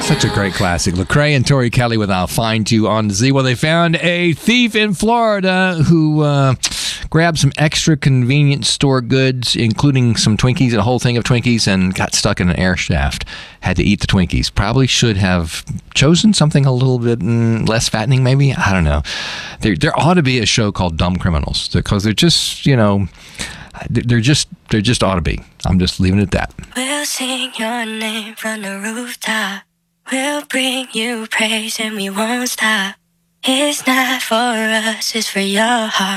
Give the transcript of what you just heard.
Such a great classic. Lecrae and Tori Kelly with I'll Find You on Z. Well, they found a thief in Florida who grabbed some extra convenience store goods, including some Twinkies, a whole thing of Twinkies, and got stuck in an air shaft. Had to eat the Twinkies. Probably should have chosen something a little bit less fattening, maybe. I don't know. There ought to be a show called Dumb Criminals, because they're just, they're just ought to be. I'm just leaving it at that. We'll sing your name from the rooftop. We'll bring you praise and we won't stop. It's not for us, it's for your heart.